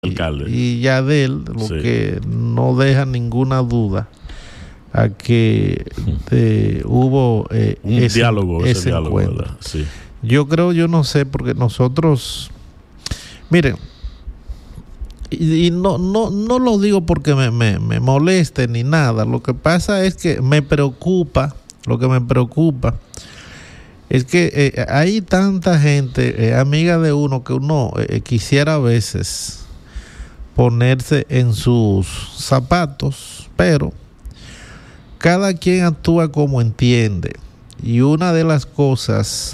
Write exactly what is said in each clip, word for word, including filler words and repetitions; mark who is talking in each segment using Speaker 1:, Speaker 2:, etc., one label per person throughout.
Speaker 1: alcalde.
Speaker 2: Y Yadel, lo sí. que no deja ninguna duda a que eh, hubo eh,
Speaker 1: un
Speaker 2: ese,
Speaker 1: diálogo, ese,
Speaker 2: ese
Speaker 1: diálogo,
Speaker 2: encuentro.
Speaker 1: ¿verdad? Sí.
Speaker 2: Yo creo, yo no sé, porque nosotros, miren, y, y no, no, no lo digo porque me, me, me moleste ni nada. Lo que pasa es que me preocupa, lo que me preocupa es que eh, hay tanta gente eh, amiga de uno que uno eh, quisiera a veces ponerse en sus zapatos, pero cada quien actúa como entiende. Y una de las cosas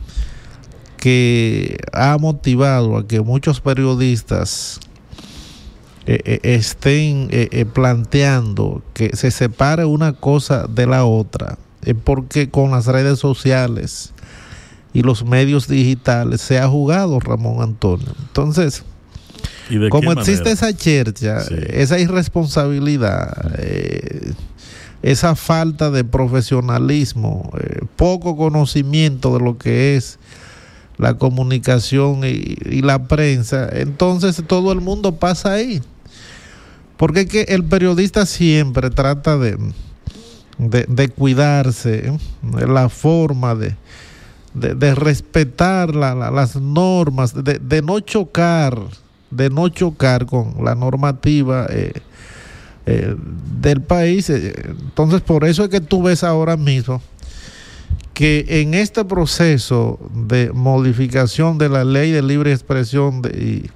Speaker 2: que ha motivado a que muchos periodistas eh, eh, estén eh, eh, planteando que se separe una cosa de la otra es porque con las redes sociales y los medios digitales se ha jugado, Ramón Antonio. Entonces, como existe esa chercha, sí. esa irresponsabilidad, eh, esa falta de profesionalismo, eh, poco conocimiento de lo que es la comunicación y, y la prensa, entonces todo el mundo pasa ahí. Porque es que el periodista siempre trata de, de, de cuidarse, ¿eh? la forma de, de, de respetar la, la, las normas, de, de no chocar, de no chocar con la normativa eh, eh, del país. Entonces, por eso es que tú ves ahora mismo que en este proceso de modificación de la ley de libre expresión de, y,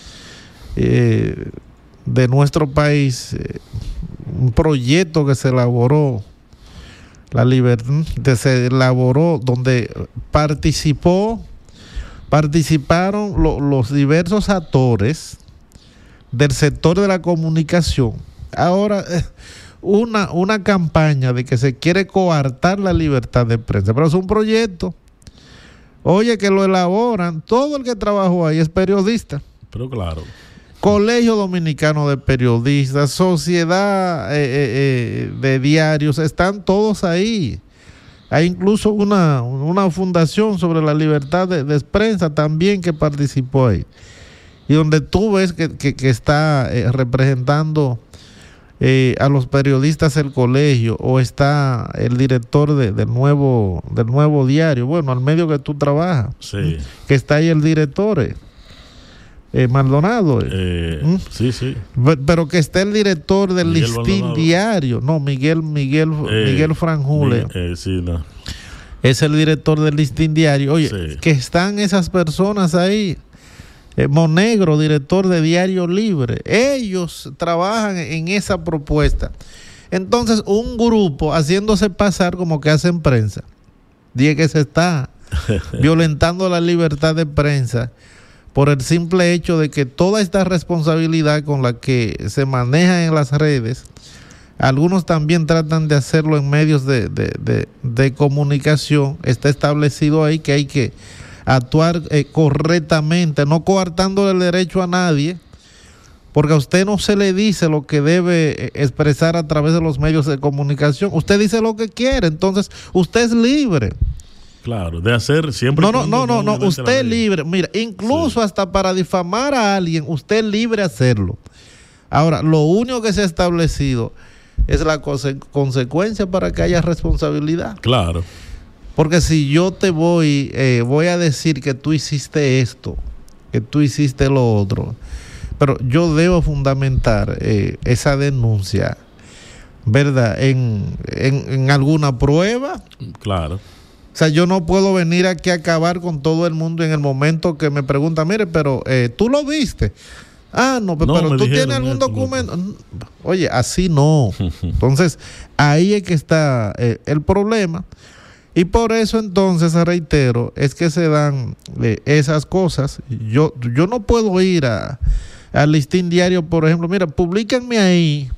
Speaker 2: eh, de nuestro país, eh, un proyecto que se elaboró, la libertad, se elaboró donde participó, participaron lo, los diversos actores del sector de la comunicación. Ahora, eh, Una, una campaña de que se quiere coartar la libertad de prensa, pero es un proyecto, oye, que lo elaboran, todo el que trabajó ahí es periodista.
Speaker 1: Pero claro.
Speaker 2: Colegio Dominicano de Periodistas, Sociedad eh, eh, de Diarios, están todos ahí. Hay incluso una, una fundación sobre la libertad de, de prensa también que participó ahí. Y donde tú ves que, que, que está eh, representando Eh, a los periodistas el colegio, o está el director de, del nuevo del nuevo diario, bueno, al medio que tú trabajas,
Speaker 1: sí.
Speaker 2: que está ahí el director eh, eh, Maldonado eh.
Speaker 1: Eh,
Speaker 2: ¿Mm?
Speaker 1: sí, sí,
Speaker 2: pero que está el director del
Speaker 1: Miguel
Speaker 2: Listín
Speaker 1: Maldonado.
Speaker 2: Diario, no, Miguel Miguel eh, Miguel Franjule,
Speaker 1: eh, sí, no.
Speaker 2: es el director del Listín Diario. Oye,
Speaker 1: sí.
Speaker 2: que están esas personas ahí. Eh, Monegro, director de Diario Libre, ellos trabajan en esa propuesta. Entonces, un grupo haciéndose pasar como que hacen prensa, dice que se está violentando la libertad de prensa por el simple hecho de que toda esta responsabilidad con la que se maneja en las redes, algunos también tratan de hacerlo en medios de, de, de, de comunicación, está establecido ahí que hay que actuar eh, correctamente, no coartándole el derecho a nadie, porque a usted no se le dice lo que debe eh, expresar a través de los medios de comunicación. Usted dice lo que quiere, entonces usted es libre.
Speaker 1: Claro, de hacer siempre.
Speaker 2: No, no, no, no, no, usted es libre. Mira, incluso sí. hasta para difamar a alguien, usted es libre de hacerlo. Ahora, lo único que se ha establecido es la conse- consecuencia para que haya responsabilidad.
Speaker 1: Claro.
Speaker 2: Porque si yo te voy, eh, voy a decir que tú hiciste esto, que tú hiciste lo otro, pero yo debo fundamentar eh, esa denuncia, ¿verdad? En, en, en alguna prueba.
Speaker 1: Claro.
Speaker 2: O sea, yo no puedo venir aquí a acabar con todo el mundo en el momento que me preguntan, mire, pero eh, tú lo viste. Ah, no, pero, no, pero tú dijeron, tienes algún documento. No. Oye, así no. Entonces, ahí es que está eh, el problema. Y por eso entonces, reitero, es que se dan eh, esas cosas. Yo, yo no puedo ir a, al Listín Diario, por ejemplo. Mira, publíquenme ahí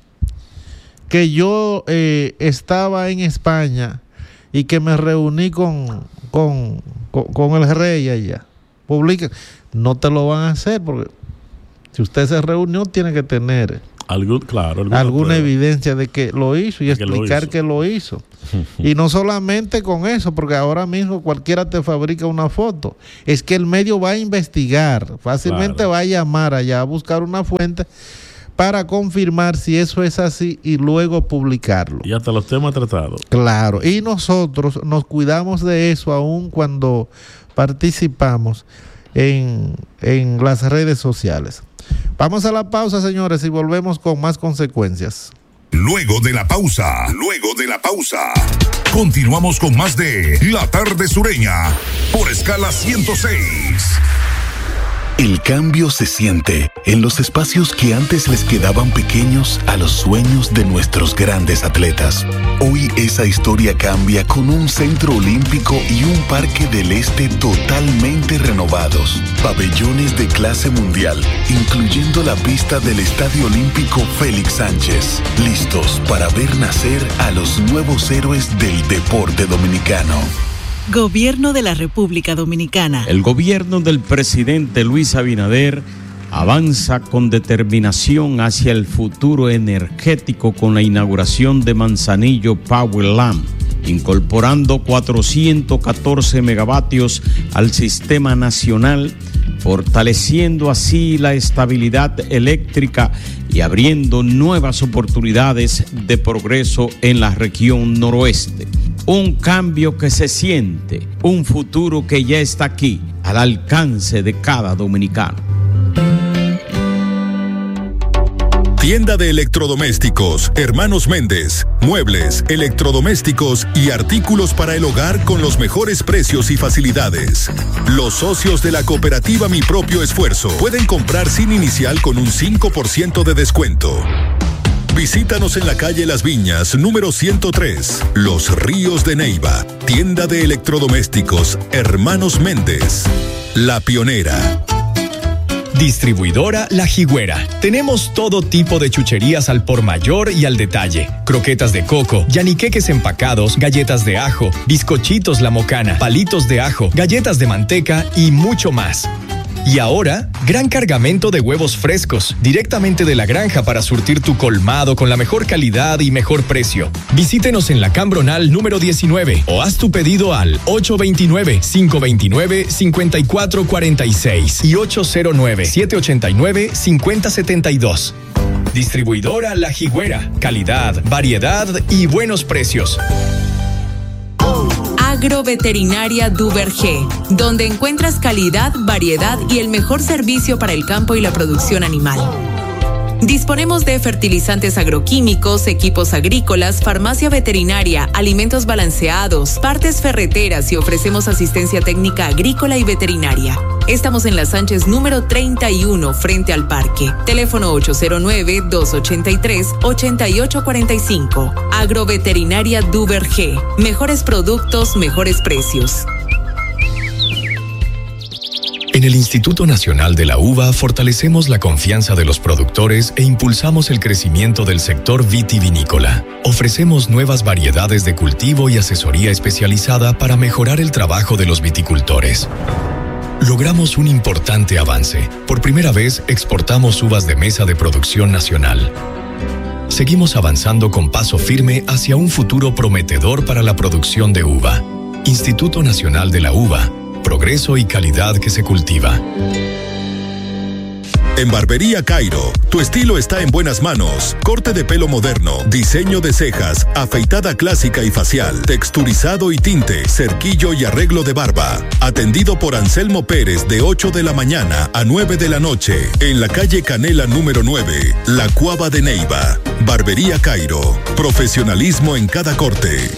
Speaker 2: que yo eh, estaba en España y que me reuní con, con, con, con el rey allá. Publiquen. No te lo van a hacer porque si usted se reunió tiene que tener
Speaker 1: Algún, claro, alguna,
Speaker 2: alguna
Speaker 1: prueba.
Speaker 2: evidencia de que lo hizo y
Speaker 1: de
Speaker 2: explicar que lo hizo. Que lo hizo. Y no solamente con eso, porque ahora mismo cualquiera te fabrica una foto. Es que el medio va a investigar, fácilmente claro. va a llamar allá a buscar una fuente para confirmar si eso es así y luego publicarlo.
Speaker 1: Y hasta los temas tratados.
Speaker 2: Claro, y nosotros nos cuidamos de eso aún cuando participamos en, en las redes sociales. Vamos a la pausa, señores, y volvemos con más consecuencias.
Speaker 3: Luego de la pausa, luego de la pausa, continuamos con más de La Tarde Sureña por Escala ciento seis.
Speaker 4: El cambio se siente en los espacios que antes les quedaban pequeños a los sueños de nuestros grandes atletas. Hoy esa historia cambia con un centro olímpico y un parque del este totalmente renovados. Pabellones de clase mundial, incluyendo la pista del Estadio Olímpico Félix Sánchez. Listos para ver nacer a los nuevos héroes del deporte dominicano.
Speaker 5: Gobierno de la República Dominicana.
Speaker 6: El gobierno del presidente Luis Abinader avanza con determinación hacia el futuro energético con la inauguración de Manzanillo Power Lamp, incorporando cuatrocientos catorce megavatios al sistema nacional, fortaleciendo así la estabilidad eléctrica y abriendo nuevas oportunidades de progreso en la región noroeste. Un cambio que se siente, un futuro que ya está aquí, al alcance de cada dominicano.
Speaker 3: Tienda de electrodomésticos, Hermanos Méndez. Muebles, electrodomésticos y artículos para el hogar con los mejores precios y facilidades. Los socios de la cooperativa Mi Propio Esfuerzo pueden comprar sin inicial con un cinco por ciento de descuento. Visítanos en la calle Las Viñas, número ciento tres, Los Ríos de Neiva. Tienda de electrodomésticos, Hermanos Méndez. La Pionera.
Speaker 7: Distribuidora La Jigüera. Tenemos todo tipo de chucherías al por mayor y al detalle. Croquetas de coco, yaniqueques empacados, galletas de ajo, bizcochitos La Mocana, palitos de ajo, galletas de manteca y mucho más. Y ahora, gran cargamento de huevos frescos, directamente de la granja para surtir tu colmado con la mejor calidad y mejor precio. Visítenos en la Cambronal número diecinueve o haz tu pedido al ocho dos nueve, cinco dos nueve, cinco cuatro cuatro seis y ocho cero nueve, siete ocho nueve, cinco cero siete dos. Distribuidora La Jigüera. Calidad, variedad y buenos precios.
Speaker 8: Agroveterinaria Duvergé, donde encuentras calidad, variedad y el mejor servicio para el campo y la producción animal. Disponemos de fertilizantes agroquímicos, equipos agrícolas, farmacia veterinaria, alimentos balanceados, partes ferreteras y ofrecemos asistencia técnica agrícola y veterinaria. Estamos en la Sánchez número treinta y uno, frente al parque. Teléfono ocho cero nueve, dos ocho tres, ocho ocho cuatro cinco. Agroveterinaria Duvergé. Mejores productos, mejores precios.
Speaker 7: En el Instituto Nacional de la Uva fortalecemos la confianza de los productores e impulsamos el crecimiento del sector vitivinícola. Ofrecemos nuevas variedades de cultivo y asesoría especializada para mejorar el trabajo de los viticultores. Logramos un importante avance. Por primera vez exportamos uvas de mesa de producción nacional. Seguimos avanzando con paso firme hacia un futuro prometedor para la producción de uva. Instituto Nacional de la Uva. Progreso y calidad que se cultiva.
Speaker 3: En Barbería Cairo, tu estilo está en buenas manos. Corte de pelo moderno, diseño de cejas, afeitada clásica y facial, texturizado y tinte, cerquillo y arreglo de barba. Atendido por Anselmo Pérez de ocho de la mañana a nueve de la noche, en la calle Canela número nueve, La Cuava de Neiva. Barbería Cairo, profesionalismo en cada corte.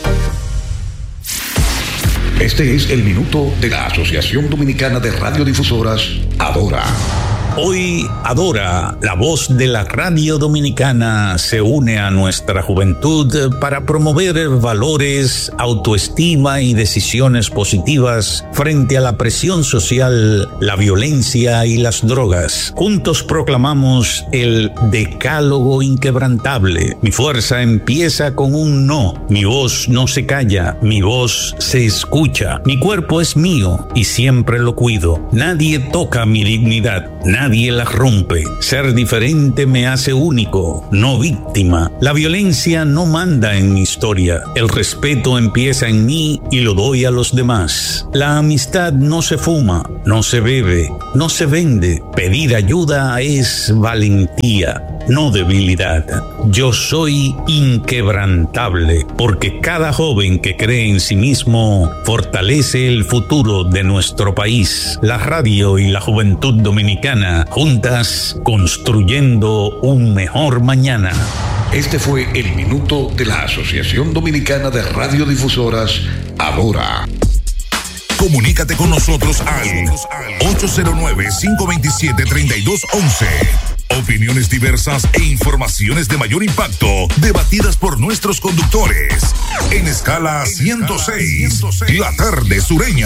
Speaker 9: Este es el minuto de la Asociación Dominicana de Radiodifusoras, Adora.
Speaker 10: Hoy Adora, la voz de la radio dominicana, se une a nuestra juventud para promover valores, autoestima y decisiones positivas frente a la presión social, la violencia y las drogas. Juntos proclamamos el decálogo inquebrantable. Mi fuerza empieza con un no. Mi voz no se calla, mi voz se escucha. Mi cuerpo es mío y siempre lo cuido. Nadie toca mi dignidad. Nadie la rompe. rompe. Ser diferente me hace único, no víctima. La violencia no manda en mi historia. El respeto empieza en mí y lo doy a los demás. La amistad no se fuma, no se bebe, no se vende. Pedir ayuda es valentía, no debilidad. Yo soy inquebrantable porque cada joven que cree en sí mismo fortalece el futuro de nuestro país. La radio y la juventud dominicana, juntas construyendo un mejor mañana.
Speaker 9: Este fue el minuto de la Asociación Dominicana de Radiodifusoras, Adora.
Speaker 3: Comunícate con nosotros al ocho cero nueve, cinco dos siete, tres dos uno uno. Opiniones diversas e informaciones de mayor impacto, debatidas por nuestros conductores. En escala ciento seis, la tarde sureña.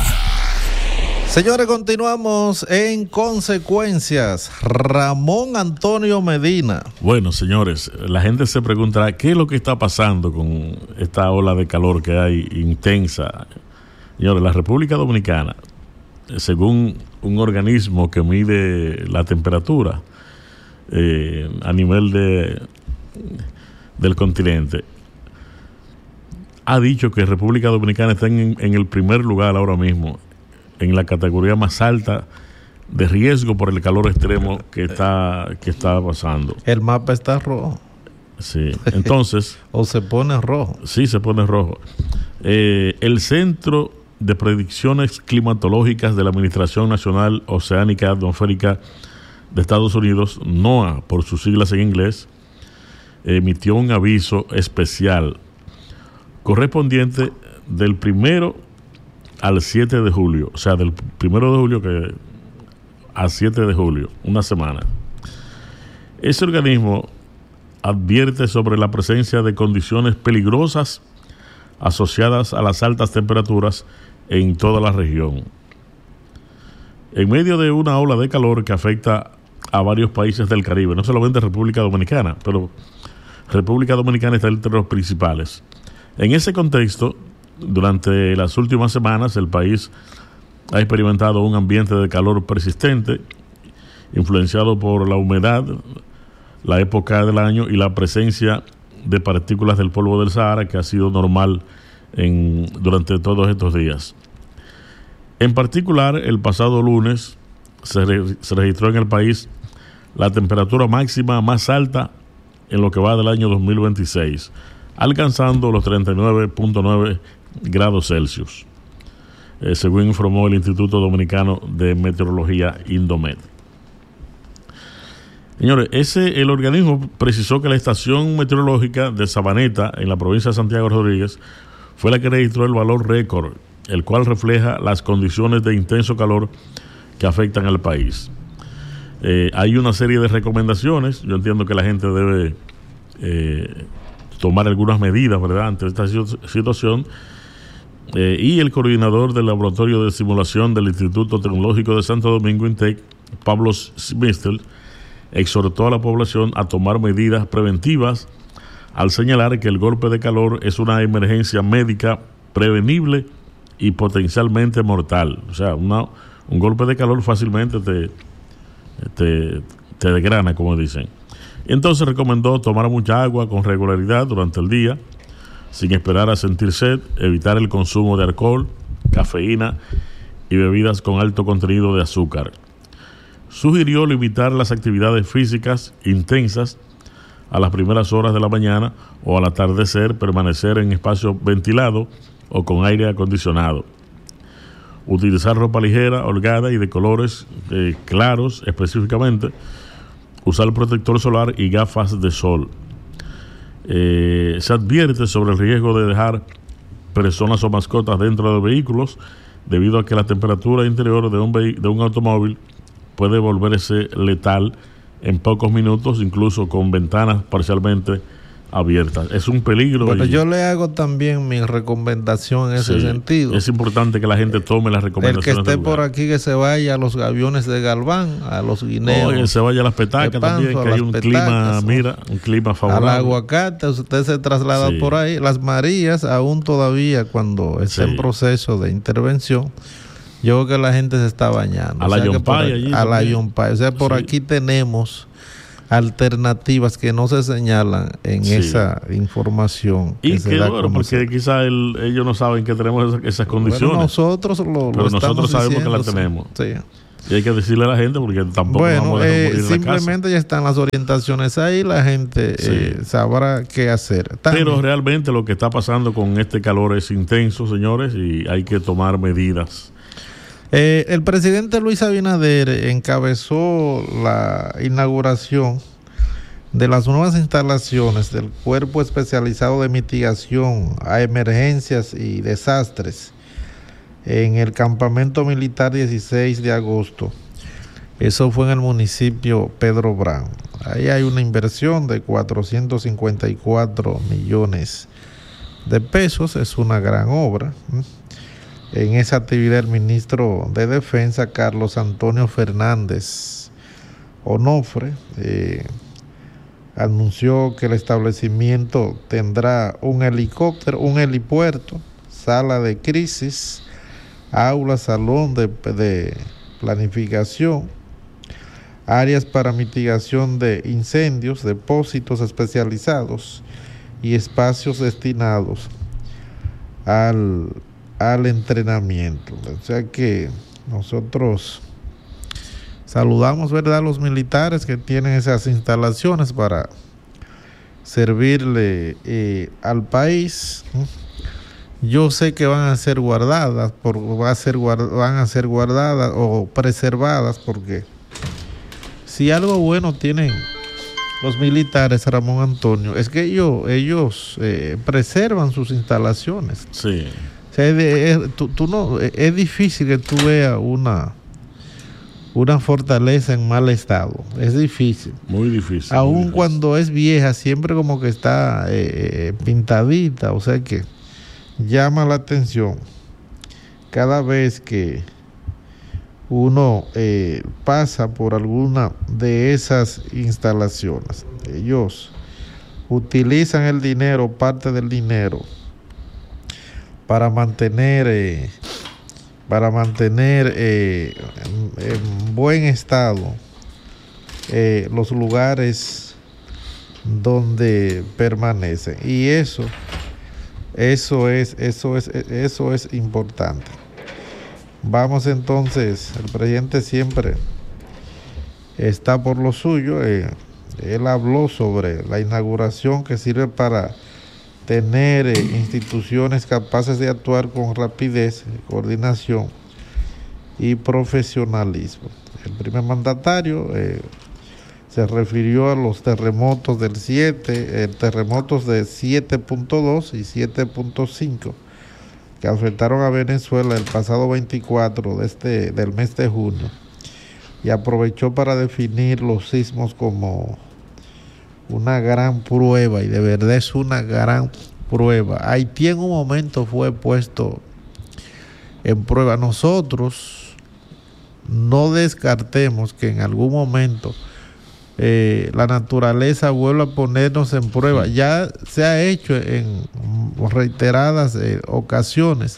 Speaker 2: Señores, continuamos en Consecuencias. Ramón Antonio Medina.
Speaker 1: Bueno, señores, la gente se preguntará qué es lo que está pasando con esta ola de calor que hay intensa. Señores, la República Dominicana, según un organismo que mide la temperatura eh, a nivel de, del continente, ha dicho que República Dominicana está en, en el primer lugar ahora mismo, en la categoría más alta de riesgo por el calor extremo que está, que está pasando.
Speaker 2: El mapa está rojo.
Speaker 1: Sí, entonces...
Speaker 2: o se pone rojo.
Speaker 1: Sí, se pone rojo. Eh, el Centro de Predicciones Climatológicas de la Administración Nacional Oceánica Atmosférica de Estados Unidos, NOAA, por sus siglas en inglés, emitió un aviso especial correspondiente del primero al siete de julio, o sea, del primero de julio que al siete de julio, una semana. Ese organismo advierte sobre la presencia de condiciones peligrosas asociadas a las altas temperaturas en toda la región. En medio de una ola de calor que afecta a varios países del Caribe, no solamente República Dominicana, pero República Dominicana está entre los principales. En ese contexto, durante las últimas semanas, el país ha experimentado un ambiente de calor persistente, influenciado por la humedad, la época del año y la presencia de partículas del polvo del Sahara, que ha sido normal en, durante todos estos días. En particular, el pasado lunes se, re, se registró en el país la temperatura máxima más alta en lo que va del año dos mil veintiséis, alcanzando los treinta y nueve punto nueve grados Celsius, eh, según informó el Instituto Dominicano de Meteorología, Indomet. Señores, ese, el organismo precisó que la estación meteorológica de Sabaneta, en la provincia de Santiago Rodríguez, fue la que registró el valor récord, el cual refleja las condiciones de intenso calor que afectan al país. Eh, hay una serie de recomendaciones. Yo entiendo que la gente debe eh, tomar algunas medidas, ¿verdad?, ante esta situación. Eh, y el coordinador del Laboratorio de Simulación del Instituto Tecnológico de Santo Domingo, INTEC, Pablo Smistel, exhortó a la población a tomar medidas preventivas al señalar que el golpe de calor es una emergencia médica prevenible y potencialmente mortal. O sea, una, un golpe de calor fácilmente te, te, te desgrana, como dicen. Entonces recomendó tomar mucha agua con regularidad durante el día, sin esperar a sentir sed, evitar el consumo de alcohol, cafeína y bebidas con alto contenido de azúcar. Sugirió limitar las actividades físicas intensas a las primeras horas de la mañana o al atardecer, permanecer en espacios ventilados o con aire acondicionado. Utilizar ropa ligera, holgada y de colores eh, claros específicamente. Usar protector solar y gafas de sol. Eh, se advierte sobre el riesgo de dejar personas o mascotas dentro de vehículos debido a que la temperatura interior de un, vehi- de un automóvil puede volverse letal en pocos minutos, incluso con ventanas parcialmente abiertas. Es un peligro.
Speaker 2: Bueno,
Speaker 1: y,
Speaker 2: yo le hago también mi recomendación en ese
Speaker 1: sí,
Speaker 2: sentido.
Speaker 1: Es importante que la gente tome las recomendaciones.
Speaker 2: El que esté por aquí, que se vaya a los aviones de Galván, a los guineos.
Speaker 1: No, que se vaya a las petacas también, que hay un petacas, clima, mira, un clima favorable.
Speaker 2: Al aguacate, usted se traslada sí. por ahí. Las Marías, aún todavía cuando está sí. en proceso de intervención, Yo creo que la gente se está bañando.
Speaker 1: A la
Speaker 2: o sea
Speaker 1: Yompay allí.
Speaker 2: A la Yompay. O sea, por sí. Aquí tenemos alternativas que no se señalan en sí. esa información.
Speaker 1: Y que, que bueno, porque quizás ellos no saben que tenemos esas, esas condiciones.
Speaker 2: Bueno, nosotros lo,
Speaker 1: Pero
Speaker 2: lo
Speaker 1: nosotros sabemos
Speaker 2: diciendo,
Speaker 1: que las tenemos.
Speaker 2: Sí.
Speaker 1: Y hay que decirle a la gente porque tampoco
Speaker 2: bueno,
Speaker 1: vamos a dejar
Speaker 2: eh,
Speaker 1: morir en
Speaker 2: simplemente
Speaker 1: la casa.
Speaker 2: Ya están las orientaciones ahí, la gente sí. eh, sabrá qué hacer.
Speaker 1: También. Pero realmente lo que está pasando con este calor es intenso, señores, y hay que tomar medidas.
Speaker 2: Eh, el presidente Luis Abinader encabezó la inauguración de las nuevas instalaciones del Cuerpo Especializado de Mitigación a Emergencias y Desastres en el Campamento Militar dieciséis de agosto. Eso fue en el municipio Pedro Brán. Ahí hay una inversión de cuatrocientos cincuenta y cuatro millones de pesos. Es una gran obra. En esa actividad el ministro de Defensa, Carlos Antonio Fernández Onofre, eh, anunció que el establecimiento tendrá un helicóptero, un helipuerto, sala de crisis, aula, salón de, de planificación, áreas para mitigación de incendios, depósitos especializados y espacios destinados al, al entrenamiento. O sea que nosotros saludamos, ¿verdad?, a los militares que tienen esas instalaciones para servirle eh, al país. Yo sé que van a ser guardadas, por, va a ser, van a ser guardadas o preservadas, porque si algo bueno tienen los militares, Ramón Antonio, es que ellos, ellos eh, preservan sus instalaciones.
Speaker 1: Sí.
Speaker 2: O sea, es, es, tú, tú no, es difícil que tú veas una, una fortaleza en mal estado. Es difícil.
Speaker 1: Muy difícil.
Speaker 2: Aún
Speaker 1: muy difícil.
Speaker 2: Cuando es vieja, siempre como que está eh, pintadita, o sea que llama la atención cada vez que uno eh, pasa por alguna de esas instalaciones. Ellos utilizan el dinero, parte del dinero, para mantener eh, para mantener eh, en, en buen estado eh, los lugares donde permanecen, y eso Eso es, eso es, eso es importante. Vamos entonces, el presidente siempre está por lo suyo. Eh, él habló sobre la inauguración que sirve para tener eh, instituciones capaces de actuar con rapidez, coordinación y profesionalismo. El primer mandatario eh, se refirió a los terremotos del siete, eh, terremotos de siete punto dos y siete punto cinco que afectaron a Venezuela el pasado veinticuatro de este, del mes de junio, y aprovechó para definir los sismos como una gran prueba, y de verdad es una gran prueba. Haití en un momento fue puesto en prueba. Nosotros no descartemos que en algún momento Eh, la naturaleza vuelve a ponernos en prueba. Ya se ha hecho en reiteradas eh, ocasiones.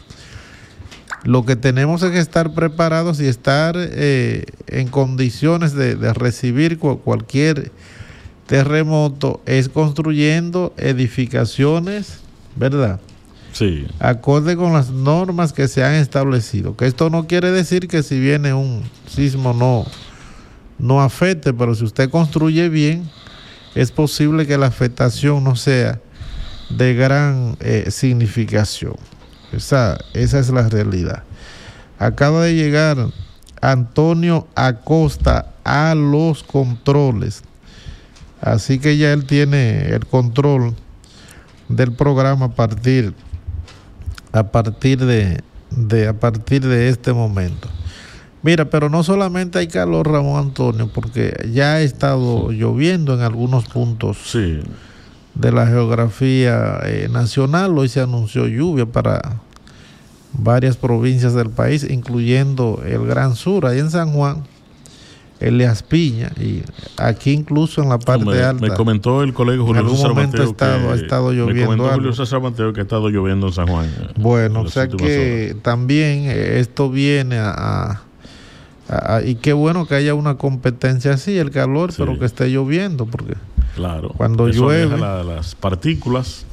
Speaker 2: Lo que tenemos es que estar preparados y estar eh, en condiciones de, de recibir cu- cualquier terremoto, es construyendo edificaciones, ¿verdad?
Speaker 1: Sí.
Speaker 2: Acorde con las normas que se han establecido. Que esto no quiere decir que si viene un sismo no no afecte, pero si usted construye bien, es posible que la afectación no sea de gran eh, significación. Esa, esa es la realidad. Acaba de llegar Antonio Acosta a los controles, así que ya él tiene el control del programa a partir a partir de, de a partir de este momento. Mira, pero no solamente hay calor, Ramón Antonio, porque ya ha estado lloviendo en algunos puntos
Speaker 1: sí.
Speaker 2: de la geografía eh, nacional. Hoy se anunció lluvia para varias provincias del país, incluyendo el Gran Sur. Ahí en San Juan Elias Piña, y aquí incluso en la parte
Speaker 1: me,
Speaker 2: alta.
Speaker 1: Me comentó el colega Julio César Mateo
Speaker 2: ha estado, ha estado lloviendo.
Speaker 1: Me comentó
Speaker 2: algo.
Speaker 1: Julio César Mateo que ha estado lloviendo en San Juan.
Speaker 2: Bueno, o sea que horas. También esto viene a, a, a, a... Y qué bueno que haya una competencia así, el calor, sí. Pero que esté lloviendo, porque
Speaker 1: claro,
Speaker 2: cuando
Speaker 1: eso
Speaker 2: llueve...
Speaker 1: La, las partículas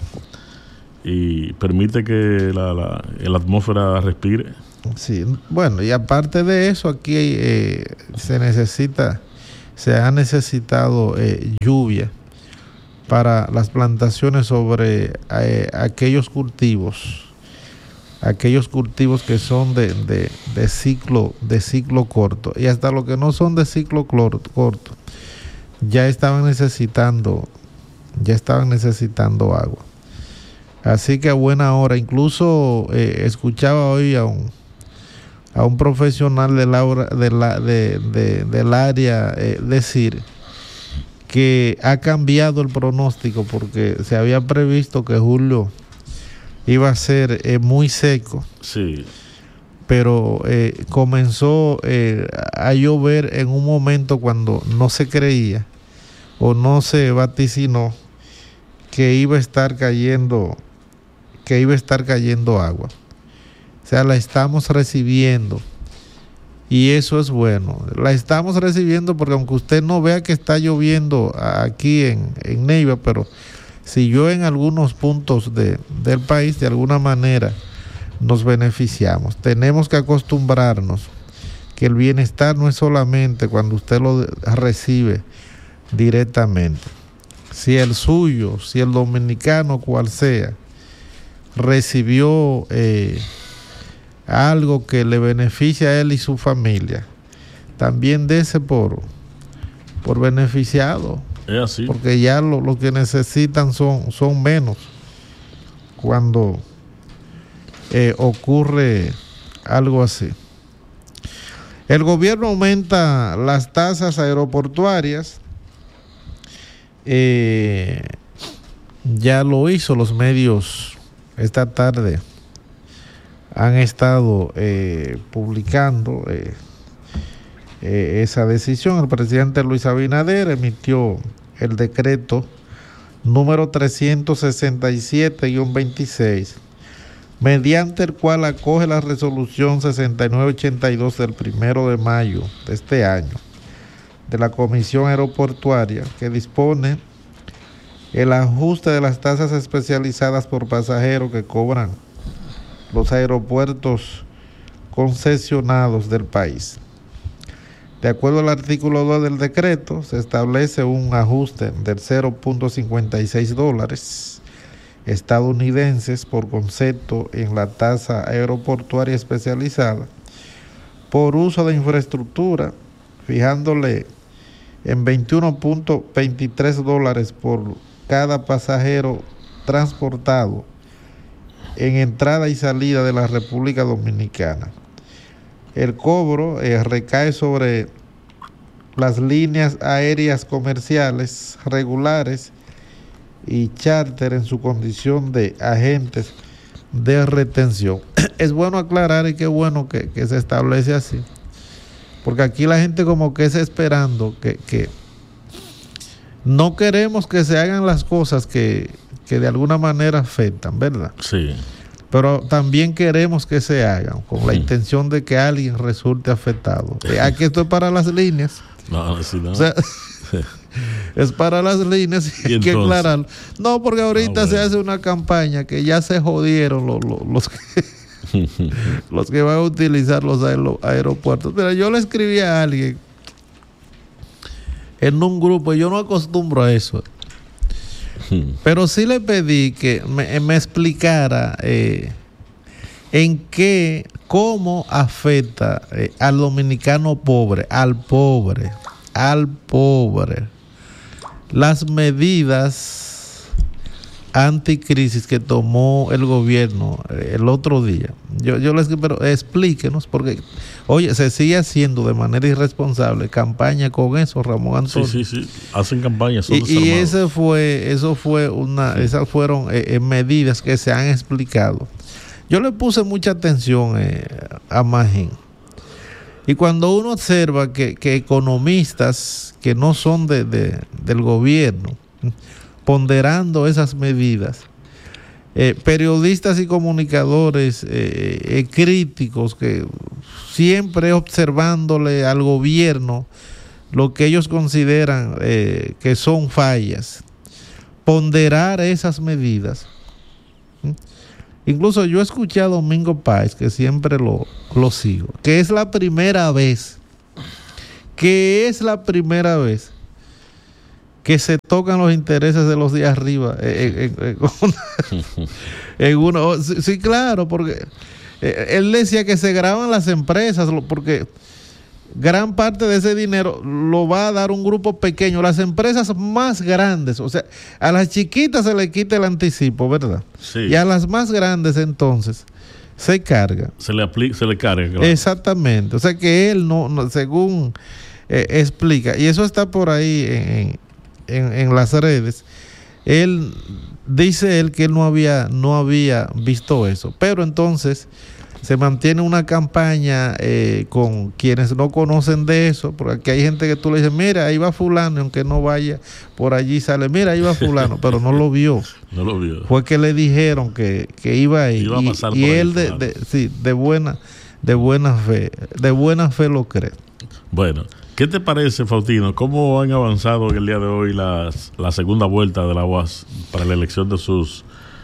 Speaker 1: y permite que la, la, la atmósfera respire.
Speaker 2: Sí, bueno, y aparte de eso, aquí eh, se necesita, se ha necesitado eh, lluvia para las plantaciones sobre eh, aquellos cultivos, aquellos cultivos que son de, de, de ciclo, de ciclo corto, y hasta los que no son de ciclo corto, ya estaban necesitando, ya estaban necesitando agua. Así que a buena hora, incluso eh, escuchaba hoy a un a un profesional de la, de la, de, de, del área eh, decir que ha cambiado el pronóstico, porque se había previsto que julio iba a ser eh, muy seco,
Speaker 1: sí,
Speaker 2: pero eh, comenzó eh, a llover en un momento cuando no se creía o no se vaticinó que iba a estar cayendo que iba a estar cayendo agua. O sea, la estamos recibiendo y eso es bueno. La estamos recibiendo porque aunque usted no vea que está lloviendo aquí en, en Neiva, pero si llueve en algunos puntos de, del país, de alguna manera nos beneficiamos. Tenemos que acostumbrarnos que el bienestar no es solamente cuando usted lo recibe directamente. Si el suyo, si el dominicano, cual sea, recibió eh, algo que le beneficia a él y su familia, también dese por, por beneficiado.
Speaker 1: Es así.
Speaker 2: Porque ya lo, lo que necesitan son, son menos cuando eh, ocurre algo así. El gobierno aumenta las tasas aeroportuarias. Eh, ya lo hizo, los medios esta tarde han estado eh, publicando eh, eh, esa decisión. El presidente Luis Abinader emitió el decreto número trescientos sesenta y siete guión veintiséis, mediante el cual acoge la resolución sesenta y nueve ochenta y dos del primero de mayo de este año de la Comisión Aeroportuaria, que dispone el ajuste de las tasas especializadas por pasajero que cobran los aeropuertos concesionados del país. De acuerdo al artículo dos del decreto, se establece un ajuste del cero punto cincuenta y seis dólares estadounidenses por concepto en la tasa aeroportuaria especializada por uso de infraestructura, fijándole en veintiuno punto veintitrés dólares por cada pasajero transportado en entrada y salida de la República Dominicana. El cobro eh, recae sobre las líneas aéreas comerciales regulares y charter en su condición de agentes de retención. Es bueno aclarar, y qué bueno que, que se establece así, porque aquí la gente como que está esperando que, que no queremos que se hagan las cosas que, que de alguna manera afectan, ¿verdad?
Speaker 1: Sí.
Speaker 2: Pero también queremos que se hagan con la sí. intención de que alguien resulte afectado. Aquí esto es para las líneas.
Speaker 1: No, sí, no.
Speaker 2: O sea, es para las líneas y hay que aclarar. No, porque ahorita ah, bueno. se hace una campaña que ya se jodieron los, los, los que los que van a utilizar los aeropuertos. Mira, yo le escribí a alguien en un grupo, y yo no acostumbro a eso, pero sí le pedí que me, me explicara eh, en qué, cómo afecta eh, al dominicano pobre, al pobre, al pobre, las medidas anticrisis que tomó el gobierno eh, el otro día. Yo, yo les digo, pero explíquenos, porque oye, se sigue haciendo de manera irresponsable campaña con eso, Ramón Antonio.
Speaker 1: Sí, sí, sí, hacen campañas.
Speaker 2: Y, y ese fue, eso fue una, sí. esas fueron eh, medidas que se han explicado. Yo le puse mucha atención eh, a Magín, Y cuando uno observa que, que economistas que no son de, de, del gobierno, ponderando esas medidas, eh, periodistas y comunicadores eh, eh, críticos que siempre observándole al gobierno lo que ellos consideran eh, que son fallas, ponderar esas medidas. ¿Mm? Incluso yo escuché a Domingo Páez, que siempre lo, lo sigo, que es la primera vez, que es la primera vez que se tocan los intereses de los de arriba en, en, en, una, en uno. Sí, sí, claro, porque él decía que se graban las empresas, porque gran parte de ese dinero lo va a dar un grupo pequeño, las empresas más grandes. O sea, a las chiquitas se le quita el anticipo, ¿verdad?
Speaker 1: Sí.
Speaker 2: Y a las más grandes entonces se carga.
Speaker 1: Se le aplica, se le carga. Claro.
Speaker 2: Exactamente. O sea que él no, no según eh, explica, y eso está por ahí en, en, en las redes, él dice él que él no había, no había visto eso. Pero entonces se mantiene una campaña eh, con quienes no conocen de eso, porque aquí hay gente que tú le dices, mira, ahí va fulano, y aunque no vaya por allí sale, mira, ahí va fulano, pero no lo vio.
Speaker 1: No lo vio.
Speaker 2: Fue que le dijeron que, que iba ahí.
Speaker 1: Iba a pasar
Speaker 2: y, y
Speaker 1: por
Speaker 2: él
Speaker 1: ahí,
Speaker 2: de,
Speaker 1: claro.
Speaker 2: de, sí, de buena, de buena fe, de buena fe lo cree.
Speaker 1: Bueno, ¿qué te parece, Faustino? ¿Cómo han avanzado en el día de hoy las, la segunda vuelta de la U A S para la elección de sus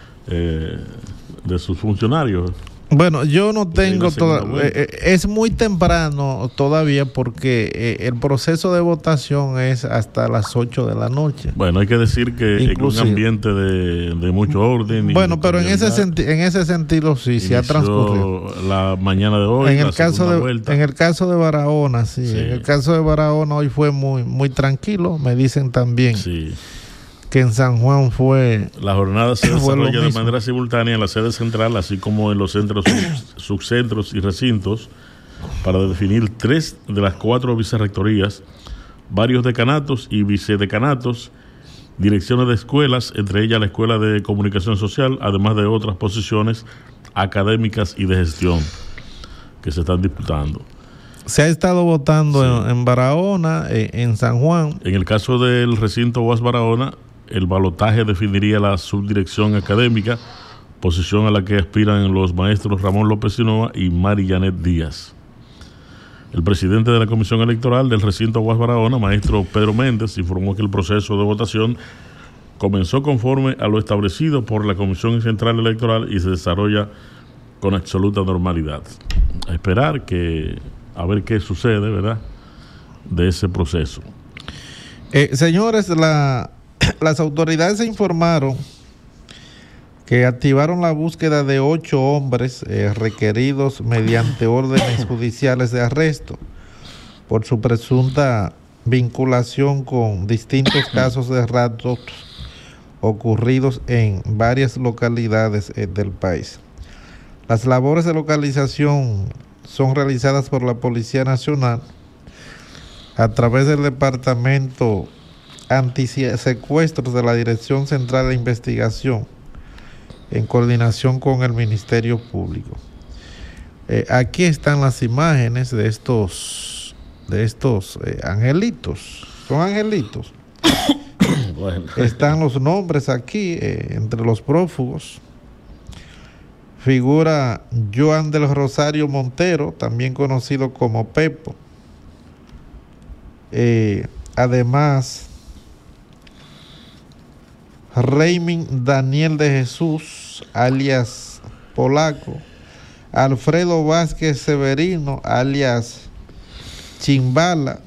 Speaker 1: eh, de sus funcionarios?
Speaker 2: Bueno, yo no tengo toda, eh, es muy temprano todavía porque eh, el proceso de votación es hasta las ocho de la noche.
Speaker 1: Bueno, hay que decir que en un ambiente de, de mucho orden.
Speaker 2: Bueno, pero en ese senti- en ese sentido sí, se ha transcurrido.
Speaker 1: La mañana de hoy,
Speaker 2: en el
Speaker 1: la
Speaker 2: caso de
Speaker 1: vuelta.
Speaker 2: en el caso de Barahona, sí,
Speaker 1: sí.
Speaker 2: En el caso de Barahona hoy fue muy muy tranquilo. Me dicen también.
Speaker 1: Sí.
Speaker 2: Que en San Juan fue...
Speaker 1: La jornada se desarrolla de manera simultánea en la sede central, así como en los centros, subcentros y recintos, para definir tres de las cuatro vicerrectorías, varios decanatos y vicedecanatos, direcciones de escuelas, entre ellas la Escuela de Comunicación Social, además de otras posiciones académicas y de gestión que se están disputando.
Speaker 2: Se ha estado votando sí. en, en Barahona, en, en San Juan.
Speaker 1: En el caso del recinto U A S Barahona, el balotaje definiría la subdirección académica, posición a la que aspiran los maestros Ramón López Sinoa y Mari Janet Díaz. El presidente de la Comisión Electoral del recinto U A S Barahona, maestro Pedro Méndez, informó que el proceso de votación comenzó conforme a lo establecido por la Comisión Central Electoral y se desarrolla con absoluta normalidad. A esperar que, a ver qué sucede, ¿verdad?, de ese proceso.
Speaker 2: Eh, señores, la... Las autoridades se informaron que activaron la búsqueda de ocho hombres eh, requeridos mediante órdenes judiciales de arresto por su presunta vinculación con distintos casos de raptos ocurridos en varias localidades eh, del país. Las labores de localización son realizadas por la Policía Nacional a través del Departamento Antisecuestros de la Dirección Central de Investigación en coordinación con el Ministerio Público. Eh, aquí están las imágenes de estos de estos eh, angelitos. Son angelitos. Bueno. Están los nombres aquí eh, entre los prófugos. Figura Joan del Rosario Montero, también conocido como Pepo. Eh, además, Raymond Daniel de Jesús, alias Polaco, Alfredo Vázquez Severino, alias Chimbala,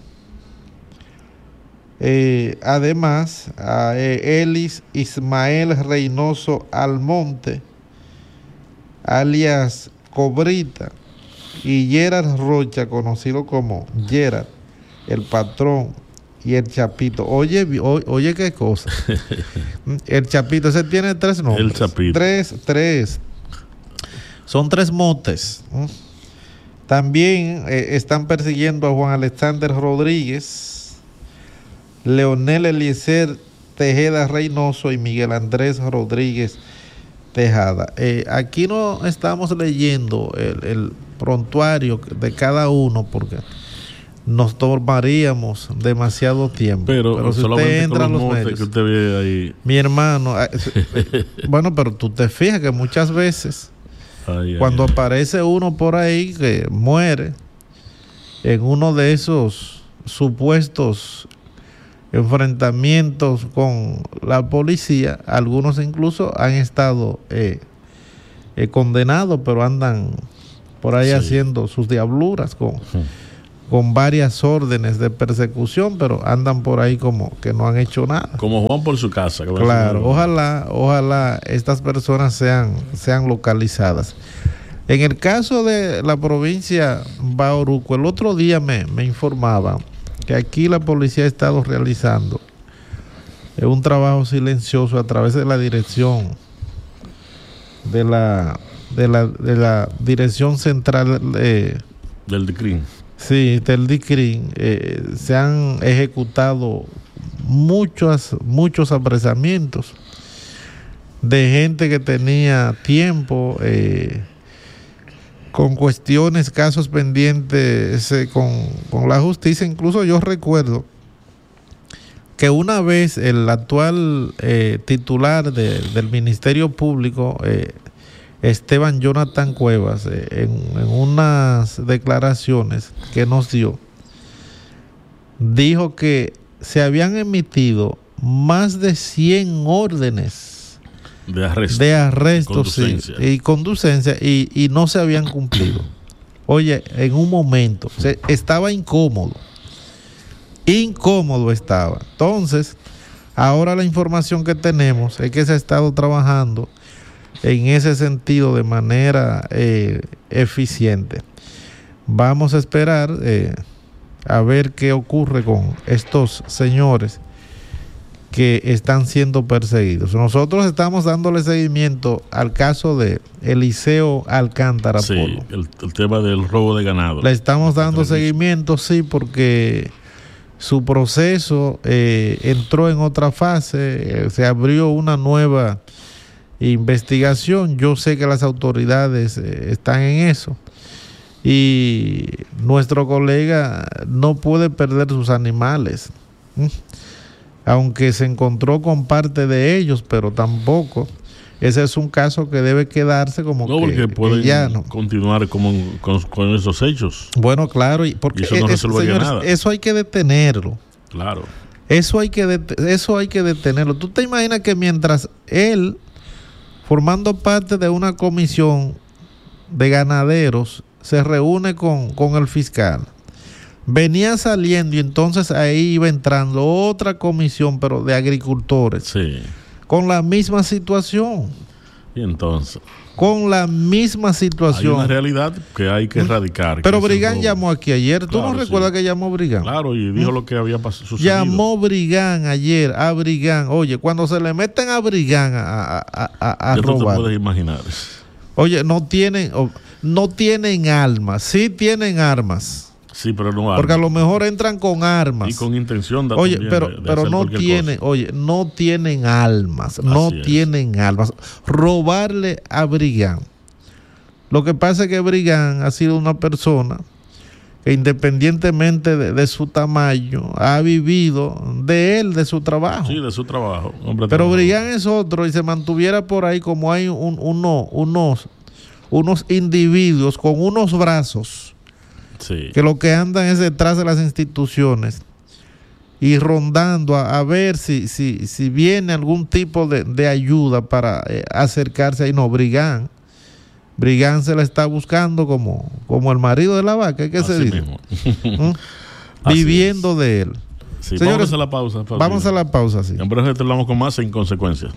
Speaker 2: eh, además a eh, Elis Ismael Reynoso Almonte, alias Cobrita, y Gerard Rocha, conocido como Gerard, el patrón, y el Chapito. Oye, oye, oye qué cosa. El Chapito, ese tiene tres nombres.
Speaker 1: El Chapito.
Speaker 2: Tres, tres. Son tres motes. También eh, están persiguiendo a Juan Alexander Rodríguez, Leonel Eliezer Tejeda Reynoso y Miguel Andrés Rodríguez Tejada. Eh, aquí no estamos leyendo el, el, prontuario de cada uno, porque nos tomaríamos demasiado tiempo.
Speaker 1: Pero,
Speaker 2: pero si
Speaker 1: usted
Speaker 2: entra a los
Speaker 1: montes
Speaker 2: medios,
Speaker 1: que usted ve ahí.
Speaker 2: Mi hermano, bueno, pero tú te fijas que muchas veces ay, cuando ay, aparece uno por ahí que muere en uno de esos supuestos enfrentamientos con la policía, algunos incluso han estado eh, eh, condenados, pero andan por ahí sí. haciendo sus diabluras con... Uh-huh. con varias órdenes de persecución, pero andan por ahí como que no han hecho nada.
Speaker 1: Como Juan por su casa.
Speaker 2: Claro, ojalá, ojalá estas personas sean, sean localizadas. En el caso de la provincia Bauruco, el otro día me, me informaban que aquí la policía ha estado realizando un trabajo silencioso a través de la dirección de la de la, de la dirección central de,
Speaker 1: del D C R I M.
Speaker 2: Sí, del D C R I M, eh, se han ejecutado muchos, muchos apresamientos de gente que tenía tiempo eh, con cuestiones, casos pendientes eh, con, con la justicia. Incluso yo recuerdo que una vez el actual eh, titular de, del Ministerio Público, eh, Esteban Jonathan Cuevas, eh, en, en unas declaraciones que nos dio, dijo que se habían emitido más de cien órdenes
Speaker 1: de arresto,
Speaker 2: de arresto sí, y conducencia y, y no se habían cumplido. Oye, en un momento se, estaba incómodo, incómodo estaba. Entonces, ahora la información que tenemos es que se ha estado trabajando en ese sentido de manera eh, eficiente. Vamos a esperar eh, a ver qué ocurre con estos señores que están siendo perseguidos. Nosotros estamos dándole seguimiento al caso de Eliseo Alcántara
Speaker 1: sí,
Speaker 2: Polo.
Speaker 1: El, el tema del robo de ganado.
Speaker 2: Le estamos dando seguimiento, sí, porque su proceso eh, entró en otra fase, eh, se abrió una nueva investigación. Yo sé que las autoridades eh, están en eso y nuestro colega no puede perder sus animales, ¿Mm? aunque se encontró con parte de ellos, pero tampoco ese es un caso que debe quedarse como
Speaker 1: no,
Speaker 2: que,
Speaker 1: porque pueden
Speaker 2: que ya no
Speaker 1: continuar como, con, con esos hechos.
Speaker 2: Bueno, claro, y porque
Speaker 1: y eso no
Speaker 2: es,
Speaker 1: resolvería
Speaker 2: señores,
Speaker 1: nada.
Speaker 2: Eso hay que detenerlo.
Speaker 1: Claro.
Speaker 2: Eso hay que det- eso hay que detenerlo. ¿Tú te imaginas que mientras él, formando parte de una comisión de ganaderos, se reúne con, con el fiscal, venía saliendo y entonces ahí iba entrando otra comisión, pero de agricultores,
Speaker 1: sí,
Speaker 2: con la misma situación?
Speaker 1: Y entonces,
Speaker 2: con la misma situación.
Speaker 1: hay una realidad que hay que erradicar.
Speaker 2: Pero
Speaker 1: que
Speaker 2: Brigán llamó aquí ayer. ¿Tú
Speaker 1: claro,
Speaker 2: no recuerdas
Speaker 1: sí.
Speaker 2: que llamó Brigán?
Speaker 1: Claro, y dijo ¿Mm? lo que había pas- sucedido.
Speaker 2: Llamó Brigán ayer a Brigán. Oye, cuando se le meten a Brigán a, a, a, a
Speaker 1: ya
Speaker 2: robar.
Speaker 1: tú te puedes imaginar.
Speaker 2: Oye, no tienen, no tienen armas. Sí tienen armas.
Speaker 1: Sí, pero no armas.
Speaker 2: Porque a lo mejor entran con armas.
Speaker 1: Y con intención de
Speaker 2: Oye,
Speaker 1: también
Speaker 2: pero,
Speaker 1: de, de
Speaker 2: pero
Speaker 1: hacer
Speaker 2: no tienen, cosa. Oye, no tienen armas. No
Speaker 1: Así
Speaker 2: tienen es. armas. Robarle a Brigán. Lo que pasa es que Brigán ha sido una persona que independientemente de, de su tamaño, ha vivido de él, de su trabajo.
Speaker 1: Sí, de su trabajo. Hombre,
Speaker 2: pero
Speaker 1: trabajo.
Speaker 2: Brigán es otro y se mantuviera por ahí como hay un, uno, unos, unos individuos con unos brazos
Speaker 1: sí.
Speaker 2: que lo que andan es detrás de las instituciones y rondando a, a ver si, si, si viene algún tipo de, de ayuda para eh, acercarse ahí. No, Brigán. Brigán se la está buscando como, como el marido de la vaca, ¿qué se dice? ¿Mm? Viviendo es. de él.
Speaker 1: Sí,
Speaker 2: Señores,
Speaker 1: vamos a la pausa. pausa.
Speaker 2: Vamos a la pausa, sí.
Speaker 1: En breve hablamos con más en consecuencias.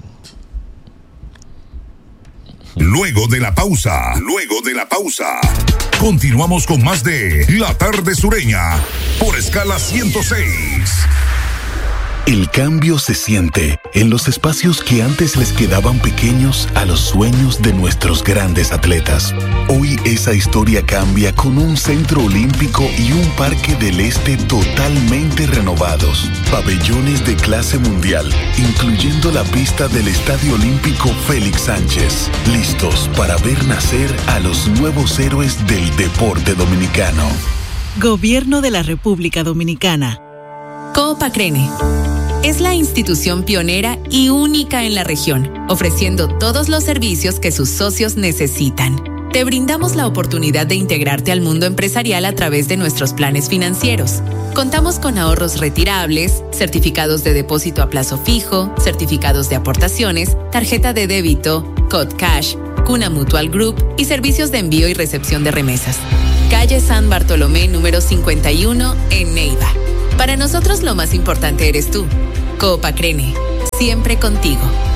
Speaker 3: Luego de la pausa, luego de la pausa, continuamos con más de La Tarde Sureña por Escala ciento seis.
Speaker 4: El cambio se siente en los espacios que antes les quedaban pequeños a los sueños de nuestros grandes atletas. Hoy esa historia cambia con un centro olímpico y un parque del este totalmente renovados. Pabellones de clase mundial, incluyendo la pista del Estadio Olímpico Félix Sánchez. Listos para ver nacer a los nuevos héroes del deporte dominicano.
Speaker 5: Gobierno de la República Dominicana.
Speaker 8: Coopacrene es la institución pionera y única en la región, ofreciendo todos los servicios que sus socios necesitan. Te brindamos la oportunidad de integrarte al mundo empresarial a través de nuestros planes financieros. Contamos con ahorros retirables, certificados de depósito a plazo fijo, certificados de aportaciones, tarjeta de débito, Code Cash, Cuna Mutual Group y servicios de envío y recepción de remesas. Calle San Bartolomé número cincuenta y uno en Neiva. Para nosotros lo más importante eres tú. Coopacrene, siempre contigo.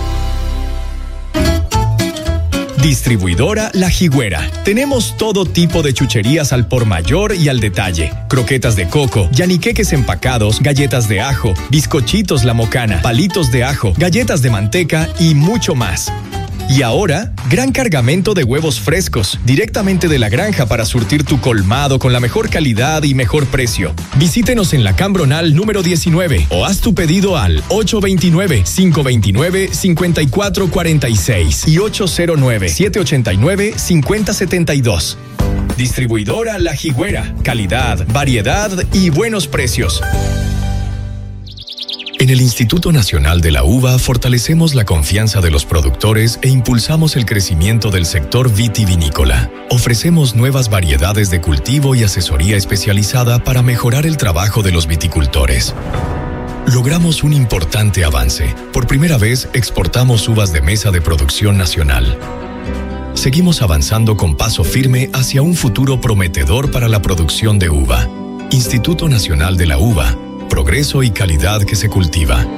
Speaker 7: Distribuidora La Higuera. Tenemos todo tipo de chucherías al por mayor y al detalle. Croquetas de coco, yaniqueques empacados, galletas de ajo, bizcochitos La Mocana, palitos de ajo, galletas de manteca y mucho más. Y ahora, gran cargamento de huevos frescos, directamente de la granja para surtir tu colmado con la mejor calidad y mejor precio. Visítenos en la Cambronal número diecinueve o haz tu pedido al ocho dos nueve, cinco dos nueve, cinco cuatro cuatro seis y ocho cero nueve, siete ocho nueve, cinco cero siete dos. Distribuidora La Higuera. Calidad, variedad y buenos precios.
Speaker 3: En el Instituto Nacional de la Uva fortalecemos la confianza de los productores e impulsamos el crecimiento del sector vitivinícola. Ofrecemos nuevas variedades de cultivo y asesoría especializada para mejorar el trabajo de los viticultores. Logramos un importante avance. Por primera vez exportamos uvas de mesa de producción nacional. Seguimos avanzando con paso firme hacia un futuro prometedor para la producción de uva. Instituto Nacional de la Uva. Progreso y calidad que se cultiva.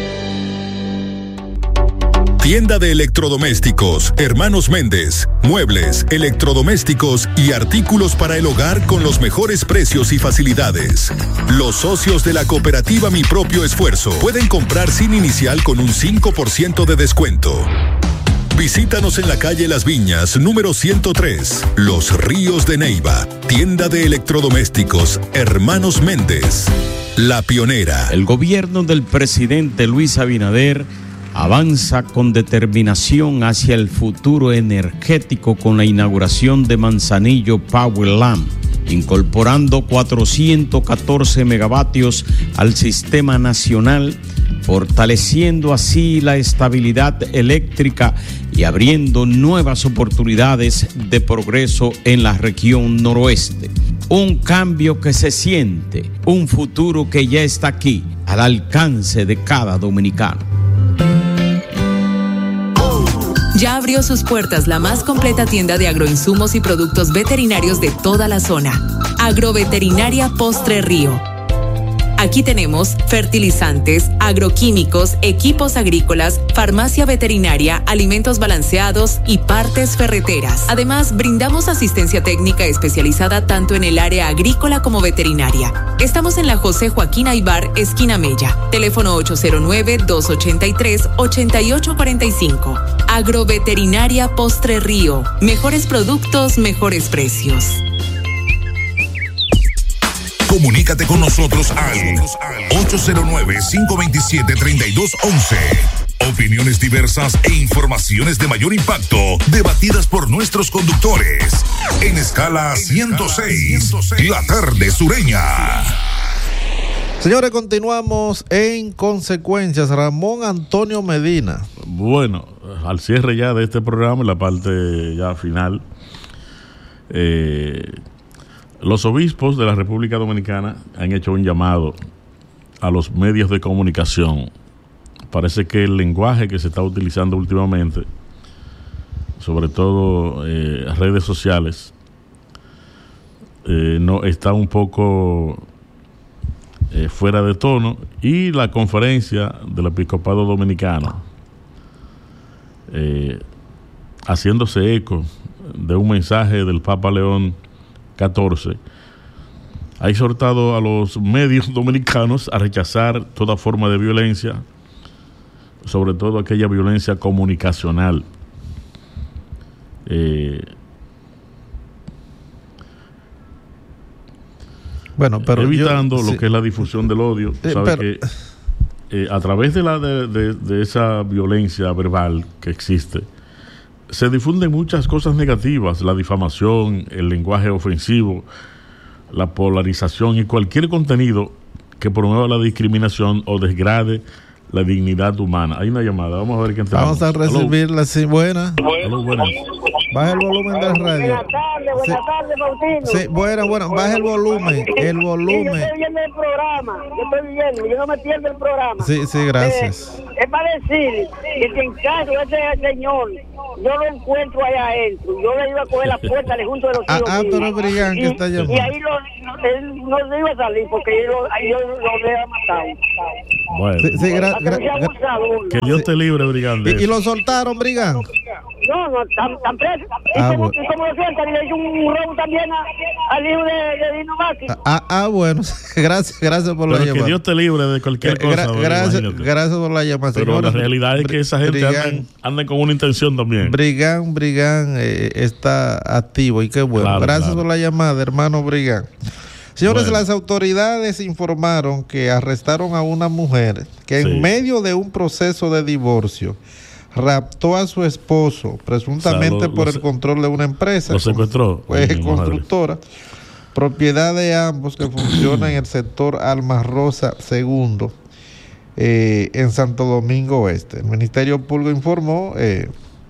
Speaker 11: Tienda de electrodomésticos, Hermanos Méndez. Muebles, electrodomésticos y artículos para el hogar con los mejores precios y facilidades. Los socios de la cooperativa Mi Propio Esfuerzo pueden comprar sin inicial con un cinco por ciento de descuento. Visítanos en la calle Las Viñas, número ciento tres, Los Ríos de Neiva. Tienda de electrodomésticos, Hermanos Méndez. La pionera.
Speaker 6: El gobierno del presidente Luis Abinader avanza con determinación hacia el futuro energético con la inauguración de Manzanillo Power Lamp, incorporando cuatrocientos catorce megavatios al sistema nacional, fortaleciendo así la estabilidad eléctrica y abriendo nuevas oportunidades de progreso en la región noroeste. Un cambio que se siente, un futuro que ya está aquí, al alcance de cada dominicano.
Speaker 8: Ya abrió sus puertas la más completa tienda de agroinsumos y productos veterinarios de toda la zona. Agroveterinaria Postre Río. Aquí tenemos fertilizantes, agroquímicos, equipos agrícolas, farmacia veterinaria, alimentos balanceados y partes ferreteras. Además, brindamos asistencia técnica especializada tanto en el área agrícola como veterinaria. Estamos en la José Joaquín Aybar, esquina Mella. Teléfono ocho cero nueve, dos ocho tres, ocho ocho cuatro cinco. Agroveterinaria Postre Río. Mejores productos, mejores precios.
Speaker 12: Comunícate con nosotros al ocho cero nueve, cinco dos siete, tres dos uno uno. Opiniones diversas e informaciones de mayor impacto, debatidas por nuestros conductores. En escala ciento seis, la tarde sureña.
Speaker 2: Señores, continuamos en Consecuencias. Ramón Antonio Medina.
Speaker 1: Bueno, al cierre ya de este programa, en la parte ya final, eh... los obispos de la República Dominicana han hecho un llamado a los medios de comunicación. Parece que el lenguaje que se está utilizando últimamente, sobre todo eh, redes sociales, eh, no está un poco eh, fuera de tono, y la conferencia del episcopado dominicano, eh, haciéndose eco de un mensaje del Papa León catorce, ha exhortado a los medios dominicanos a rechazar toda forma de violencia, sobre todo aquella violencia comunicacional. Eh,
Speaker 2: bueno, pero
Speaker 1: evitando
Speaker 2: yo,
Speaker 1: lo
Speaker 2: sí.
Speaker 1: que es la difusión del odio.
Speaker 2: Eh,
Speaker 1: Sabes
Speaker 2: pero,
Speaker 1: que eh, a través de la de, de, de esa violencia verbal que existe, se difunden muchas cosas negativas: la difamación, el lenguaje ofensivo, la polarización y cualquier contenido que promueva la discriminación o desgrade la dignidad humana. Hay una llamada, vamos a ver qué entramos.
Speaker 2: Vamos a recibirla, sí, buena.
Speaker 1: Hello, buenas.
Speaker 2: Baja el volumen del radio.
Speaker 13: Buenas tardes, buenas
Speaker 2: sí.
Speaker 13: tardes, Faustino.
Speaker 2: Sí, bueno, bueno, baja el volumen, el volumen.
Speaker 13: Sí, yo estoy viendo el programa, yo estoy viendo, yo no me pierdo el programa.
Speaker 2: Sí, sí, gracias.
Speaker 13: Eh, es para decir que si en caso de ese señor, yo lo encuentro allá adentro, yo le iba a coger la puerta de junto de los
Speaker 2: ah,
Speaker 13: hijos.
Speaker 2: Ah, pero Brigán, que está llamando.
Speaker 13: Y ahí lo, él no se iba a salir porque yo, ahí yo lo había matado.
Speaker 1: Bueno,
Speaker 2: sí, sí, gra, gra, gra,
Speaker 1: que Dios te libre, Brigán.
Speaker 2: ¿Y, ¿Y lo soltaron, Brigán?
Speaker 13: No, no, tan, tan preso. Y
Speaker 2: ah,
Speaker 13: como,
Speaker 2: bueno.
Speaker 13: como lo sientan, le hizo un robo también a, al hijo de, de Dino Maki.
Speaker 2: Ah, ah, bueno, gracias, gracias por
Speaker 1: Pero
Speaker 2: la
Speaker 1: que
Speaker 2: llamada.
Speaker 1: Dios te libre de cualquier
Speaker 2: Gra
Speaker 1: cosa.
Speaker 2: gracias, gracias por la llamada.
Speaker 1: Pero
Speaker 2: señora,
Speaker 1: la realidad es que esa gente
Speaker 2: Brigán,
Speaker 1: anda con una intención también.
Speaker 2: Brigán, Brigán eh, está activo y qué bueno.
Speaker 1: Claro,
Speaker 2: gracias
Speaker 1: claro.
Speaker 2: por la llamada, hermano Brigán. Señores,
Speaker 1: bueno.
Speaker 2: Las autoridades informaron que arrestaron a una mujer que sí. en medio de un proceso de divorcio raptó a su esposo, presuntamente o sea, lo, por lo, el control de una empresa.
Speaker 1: Lo secuestró.
Speaker 2: Pues, constructora, propiedad de ambos que funciona en el sector Alma Rosa segundo, eh, en Santo Domingo Oeste. El Ministerio Público informó eh,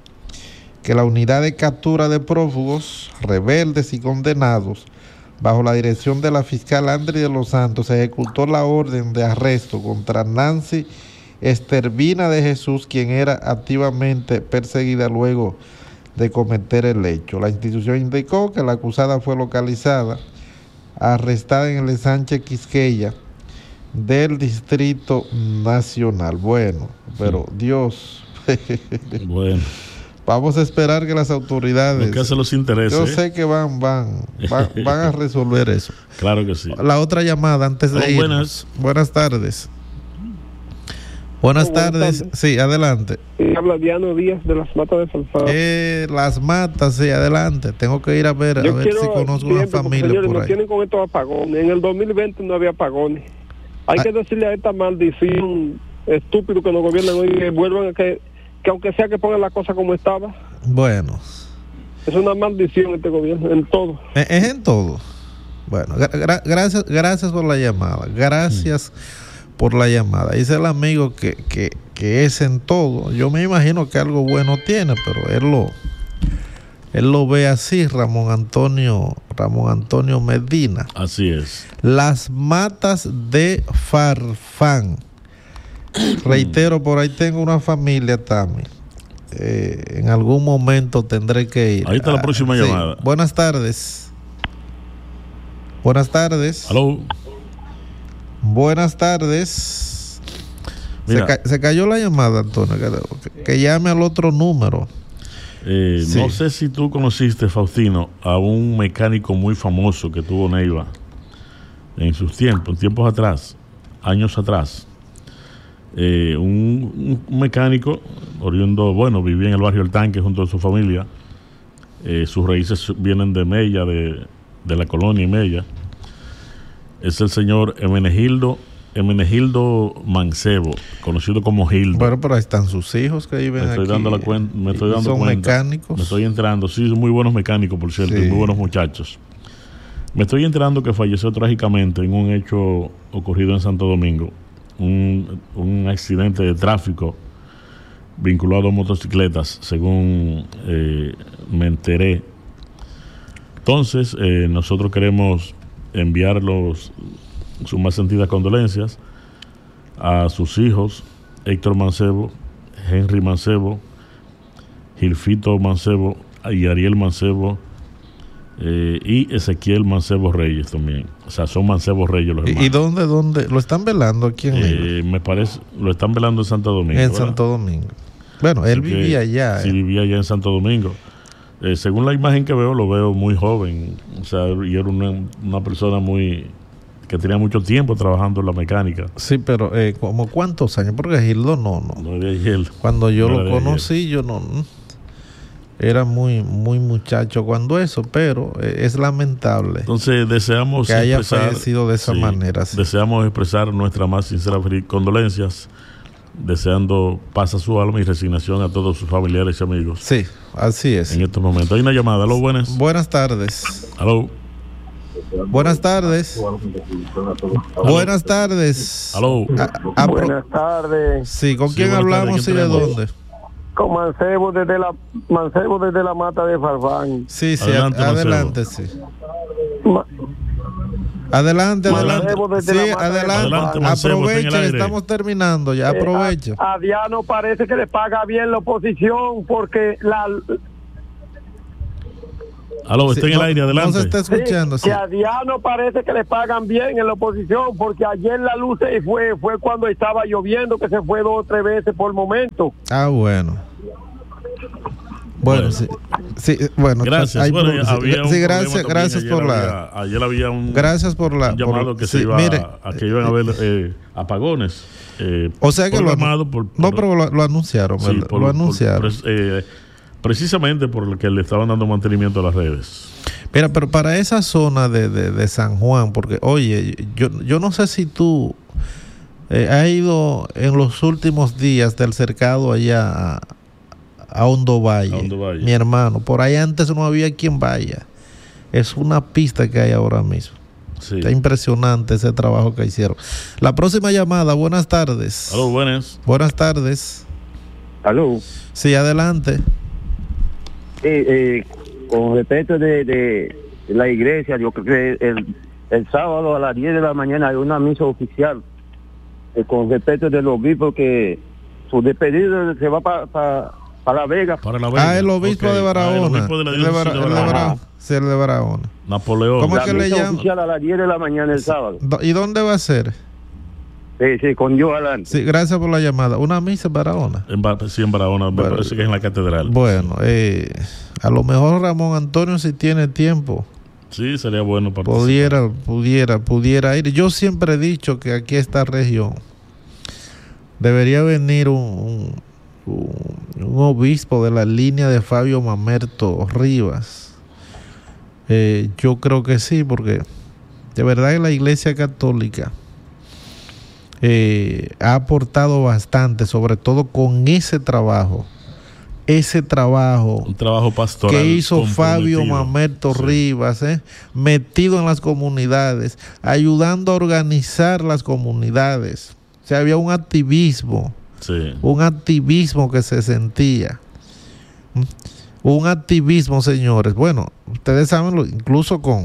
Speaker 2: que la unidad de captura de prófugos, rebeldes y condenados, bajo la dirección de la fiscal Andri de los Santos, ejecutó la orden de arresto contra Nancy Estervina de Jesús, quien era activamente perseguida luego de cometer el hecho. La institución indicó que la acusada fue localizada, arrestada en el Sánchez Quisqueya del Distrito Nacional. Bueno, pero sí. Dios.
Speaker 1: Bueno.
Speaker 2: Vamos a esperar que las autoridades.
Speaker 1: Lo que hace los intereses.
Speaker 2: Yo sé que van, van, van, van a resolver eso.
Speaker 1: Claro que sí.
Speaker 2: La otra llamada antes de
Speaker 1: oh,
Speaker 2: ir.
Speaker 1: Buenas.
Speaker 2: Buenas tardes. Buenas, oh, buenas tardes. tardes. Sí, adelante.
Speaker 14: Sí, habla Diano Díaz de las Matas de Salfado.
Speaker 2: Eh, las Matas, sí, adelante. Tengo que ir a ver, Yo a ver si conozco una familia
Speaker 14: señores,
Speaker 2: por
Speaker 14: nos
Speaker 2: ahí.
Speaker 14: Tienen con estos apagones. En el dos mil veinte no había apagones. Hay ah. que decirle a esta maldición estúpido que nos gobiernan hoy que vuelvan a que que aunque sea que pongan la cosa como estaba.
Speaker 2: Bueno.
Speaker 14: Es una maldición este gobierno, en todo.
Speaker 2: Es, es en todo. Bueno, gra gracias gracias por la llamada. Gracias mm. por la llamada. Dice el amigo que, que, que es en todo. Yo me imagino que algo bueno tiene, pero él lo, él lo ve así, Ramón Antonio, Ramón Antonio Medina.
Speaker 1: Así es.
Speaker 2: Las Matas de Farfán. Reitero, por ahí tengo una familia también. Eh, en algún momento tendré que ir.
Speaker 1: Ahí está la próxima
Speaker 2: sí.
Speaker 1: llamada.
Speaker 2: Buenas tardes. Buenas tardes.
Speaker 1: Hello.
Speaker 2: Buenas tardes. Se, ca se cayó la llamada, Antonio. Que, que llame al otro número.
Speaker 1: Eh, sí. No sé si tú conociste, Faustino, a un mecánico muy famoso que tuvo Neiva en sus tiempos, tiempos atrás, años atrás. Eh, un, un mecánico oriundo, bueno, vivía en el barrio El Tanque junto a su familia. Eh, sus raíces vienen de Mella, de, de la colonia Mella. Es el señor Emenegildo, Emenegildo Mancebo, conocido como Gildo.
Speaker 2: Bueno, pero ahí están sus hijos que viven
Speaker 1: me estoy
Speaker 2: aquí.
Speaker 1: Dando la cuen me estoy dando
Speaker 2: son
Speaker 1: cuenta.
Speaker 2: Mecánicos.
Speaker 1: Me estoy enterando, sí, son muy buenos mecánicos, por cierto, sí. Muy buenos muchachos. Me estoy enterando que falleció trágicamente en un hecho ocurrido en Santo Domingo. Un, un accidente de tráfico vinculado a motocicletas, según eh, me enteré. Entonces, eh, nosotros queremos enviar los, sus más sentidas condolencias a sus hijos, Héctor Mancebo, Henry Mancebo, Gilfito Mancebo y Ariel Mancebo, Eh, y Ezequiel Mancebo Reyes también. O sea, son Mancebo Reyes los hermanos.
Speaker 2: ¿Y dónde, dónde? ¿Lo están velando aquí en
Speaker 1: eh, Me parece, lo están velando en Santo Domingo.
Speaker 2: En
Speaker 1: ¿verdad?
Speaker 2: Santo Domingo. Bueno, él Así vivía allá.
Speaker 1: Sí,
Speaker 2: eh.
Speaker 1: vivía allá en Santo Domingo. Eh, según la imagen que veo, lo veo muy joven. O sea, y era una, una persona muy que tenía mucho tiempo trabajando en la mecánica.
Speaker 2: Sí, pero eh, ¿como cuántos años? Porque Gildo no, no.
Speaker 1: No de ayer.
Speaker 2: Cuando yo
Speaker 1: no
Speaker 2: lo conocí, yo no... Era muy muy muchacho cuando eso, pero eh, es lamentable.
Speaker 1: Entonces deseamos
Speaker 2: que haya
Speaker 1: expresar,
Speaker 2: fallecido de esa
Speaker 1: sí,
Speaker 2: manera. Sí.
Speaker 1: Deseamos expresar nuestras más sinceras condolencias, deseando paz a su alma y resignación a todos sus familiares y amigos.
Speaker 2: Sí, así es.
Speaker 1: En estos momentos. Hay una llamada. Aló, buenas.
Speaker 2: Buenas tardes.
Speaker 1: Aló.
Speaker 2: Buenas tardes. Aló. Buenas tardes.
Speaker 1: Aló.
Speaker 14: A, a Buenas tardes.
Speaker 2: Sí, ¿con sí, quién hablamos y de dónde?
Speaker 14: Con Mancebo desde la Mancebo desde la Mata de Farfán.
Speaker 2: Sí, sí, adelante, adelante sí. Ma Adelante, adelante. Sí, adelante. adelante aprovecha, estamos terminando ya, aprovecha.
Speaker 14: Eh, a, a Diano parece que le paga bien la oposición porque la...
Speaker 1: Aló, está sí, en el
Speaker 2: no,
Speaker 1: aire, adelante.
Speaker 2: No se está escuchando.
Speaker 14: Sí, sí. Que a Diano parece que le pagan bien en la oposición porque ayer la luz se fue, fue cuando estaba lloviendo, que se fue dos o tres veces por momento.
Speaker 2: Ah, bueno. Bueno, bueno. Sí, sí, bueno,
Speaker 1: gracias.
Speaker 2: Hay,
Speaker 1: bueno,
Speaker 2: sí,
Speaker 1: había
Speaker 2: sí, gracias, gracias por
Speaker 1: había,
Speaker 2: la.
Speaker 1: Ayer había un,
Speaker 2: gracias por la,
Speaker 1: un llamado
Speaker 2: por,
Speaker 1: que
Speaker 2: sí,
Speaker 1: se iba
Speaker 2: mire,
Speaker 1: a, a que iban a haber eh, apagones. Eh,
Speaker 2: o sea que lo,
Speaker 1: por, por,
Speaker 2: no, pero lo, lo anunciaron,
Speaker 1: sí, por,
Speaker 2: lo anunciaron.
Speaker 1: Por, eh, precisamente por lo que le estaban dando mantenimiento a las redes.
Speaker 2: Mira, pero para esa zona de, de, de San Juan, porque oye, yo, yo no sé si tú eh, has ido en los últimos días del cercado allá a, a Hondo Valle, a Hondo Valle, mi hermano, por ahí antes no había quien vaya. Es una pista que hay ahora mismo. Sí. Está impresionante ese trabajo que hicieron. La próxima llamada, buenas tardes.
Speaker 1: Aló, buenas.
Speaker 2: Buenas tardes.
Speaker 15: Aló.
Speaker 2: Sí, adelante.
Speaker 15: Sí, eh, con respecto de, de, de la iglesia, yo creo que el, el sábado a las diez de la mañana hay una misa oficial eh, con respecto del obispo que su despedido se va para pa, pa La Vega.
Speaker 1: Para La Vega.
Speaker 2: Ah, el obispo okay. de Barahona. Ah, el obispo de la el de, Bar de Barahona. Sí, el de Barahona.
Speaker 1: Napoleón.
Speaker 2: ¿Cómo
Speaker 15: la
Speaker 2: es que le llaman?
Speaker 15: Oficial a las diez de la mañana el sábado.
Speaker 2: ¿Y dónde va a ser?
Speaker 15: Sí, sí, con Dios adelante.
Speaker 2: Sí, gracias por la llamada. ¿Una misa en Barahona?
Speaker 1: En Bar sí, en Barahona, me parece que es en la catedral.
Speaker 2: Bueno, eh, a lo mejor Ramón Antonio, si tiene tiempo,
Speaker 1: sí, sería bueno para
Speaker 2: pudiera, pudiera, pudiera ir. Yo siempre he dicho que aquí a esta región debería venir un, un, un obispo de la línea de Fabio Mamerto Rivas. Eh, yo creo que sí, porque de verdad que la Iglesia Católica Eh, ha aportado bastante, sobre todo con ese trabajo, ese trabajo,
Speaker 1: un trabajo pastoral
Speaker 2: que hizo Fabio Mamerto sí. Rivas, eh, metido en las comunidades, ayudando a organizar las comunidades. O sea, había un activismo, sí. un activismo que se sentía, un activismo, señores. Bueno, ustedes saben, incluso con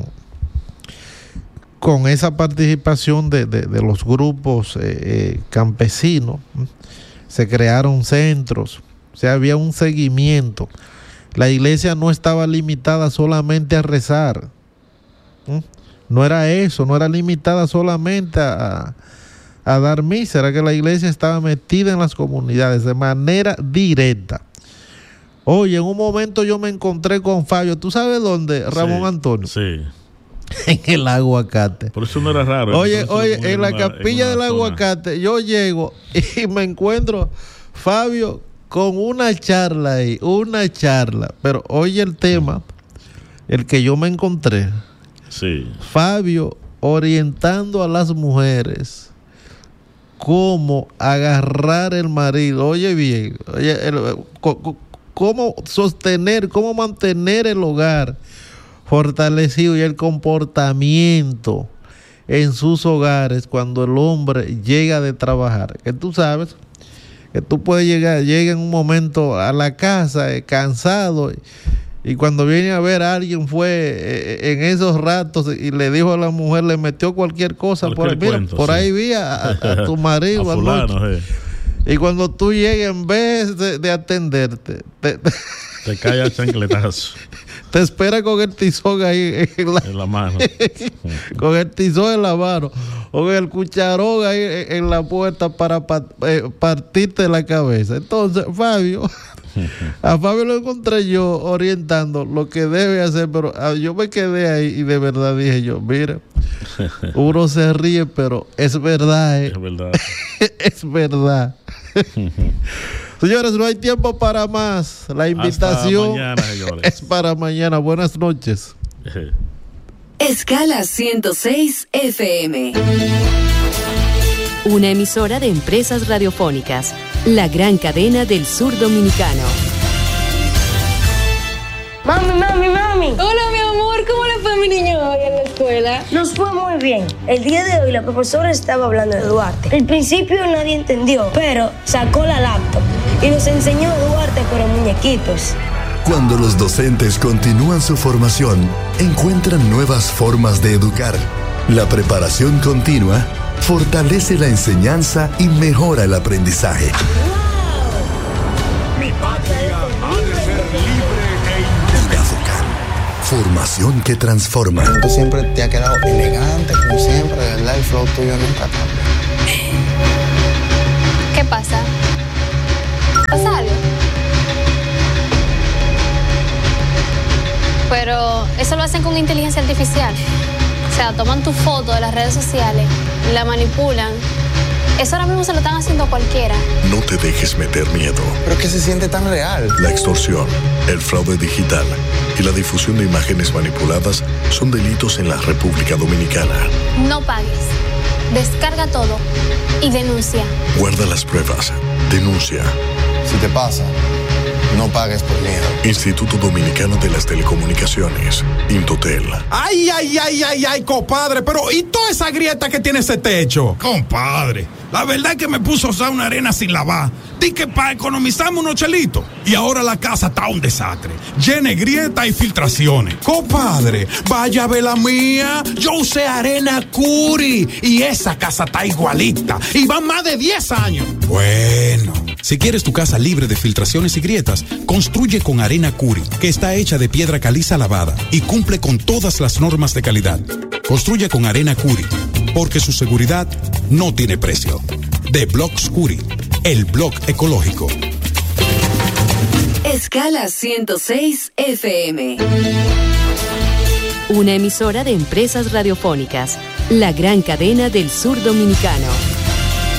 Speaker 2: con esa participación de, de, de los grupos eh, eh, campesinos, se crearon centros, o sea, había un seguimiento. La iglesia no estaba limitada solamente a rezar, ¿Mm? no era eso, no era limitada solamente a, a dar misa, era que la iglesia estaba metida en las comunidades de manera directa. Oye, en un momento yo me encontré con Fabio, ¿tú sabes dónde, Ramón
Speaker 1: sí,
Speaker 2: Antonio?
Speaker 1: Sí.
Speaker 2: En el Aguacate.
Speaker 1: Por eso no era raro.
Speaker 2: Oye, oye, en, en la una, capilla en del Aguacate, yo llego y me encuentro Fabio con una charla ahí, una charla. Pero oye el tema, el que yo me encontré.
Speaker 1: Sí.
Speaker 2: Fabio orientando a las mujeres cómo agarrar el marido. Oye bien, oye, el, cómo sostener, cómo mantener el hogar fortalecido y el comportamiento en sus hogares cuando el hombre llega de trabajar. Que tú sabes que tú puedes llegar, llega en un momento a la casa eh, cansado y, y cuando viene a ver a alguien fue eh, en esos ratos y le dijo a la mujer, le metió cualquier cosa cualquier por, mira, cuento, por sí. ahí vi a, a tu marido
Speaker 1: a fulano, eh.
Speaker 2: y cuando tú llegas en vez de, de atenderte te, te,
Speaker 1: te cae al chancletazo.
Speaker 2: Te espera con el tizón ahí en la,
Speaker 1: en la mano.
Speaker 2: Con el tizón en la mano. O con el cucharón ahí en, en la puerta para pa, eh, partirte la cabeza. Entonces, Fabio, a Fabio lo encontré yo orientando lo que debe hacer, pero a, yo me quedé ahí y de verdad dije yo, mira, Uno se ríe, pero es verdad. ¿eh?
Speaker 1: Es verdad.
Speaker 2: Es verdad. Señores, no hay tiempo para más. La invitación
Speaker 1: mañana, señores.
Speaker 2: es para mañana. Buenas noches.
Speaker 16: Escala ciento seis F M. Una emisora de Empresas Radiofónicas. La gran cadena del sur dominicano.
Speaker 17: Mami, mami, mami.
Speaker 18: Hola, mi amor. ¿Cómo le fue a mi niño hoy en la escuela?
Speaker 17: Nos fue muy bien. El día de hoy la profesora estaba hablando de Duarte. Al principio nadie entendió, pero sacó la laptop y nos enseñó Duarte pero muñequitos.
Speaker 4: Cuando los docentes continúan su formación, encuentran nuevas formas de educar. La preparación continua fortalece la enseñanza y mejora el aprendizaje.
Speaker 12: Mi patria ha de ser libre e
Speaker 4: Gafocan, formación que transforma.
Speaker 19: Tú siempre te has quedado elegante, como siempre, ¿verdad? El flow tuyo nunca cambia.
Speaker 20: ¿Qué pasa? ¿Pasa algo? Pero eso lo hacen con inteligencia artificial. O sea, toman tu foto de las redes sociales, la manipulan. Eso ahora mismo se lo están haciendo a cualquiera.
Speaker 4: No te dejes meter miedo.
Speaker 19: Pero que se siente tan real.
Speaker 4: La extorsión, el fraude digital y la difusión de imágenes manipuladas son delitos en la República Dominicana.
Speaker 20: No pagues. Descarga todo y denuncia.
Speaker 4: Guarda las pruebas. Denuncia.
Speaker 19: Si te pasa, no pagues por miedo.
Speaker 4: Instituto Dominicano de las Telecomunicaciones, Intotel.
Speaker 21: Ay, ay, ay, ay, ay, compadre, pero ¿y toda esa grieta que tiene ese techo?
Speaker 22: Compadre, la verdad es que me puso a usar una arena sin lavar. Di que para economizarme unos chelitos. Y ahora la casa está un desastre. Llena de grietas y filtraciones.
Speaker 21: Compadre, vaya a ver la mía. Yo usé arena Curi y esa casa está igualita. Y van más de diez años.
Speaker 23: Bueno, si quieres tu casa libre de filtraciones y grietas, construye con arena Curi, que está hecha de piedra caliza lavada y cumple con todas las normas de calidad. Construye con arena Curi, porque su seguridad no tiene precio. De Blocks Curi, el blog ecológico.
Speaker 16: Escala ciento seis F M. Una emisora de Empresas Radiofónicas. La gran cadena del sur dominicano.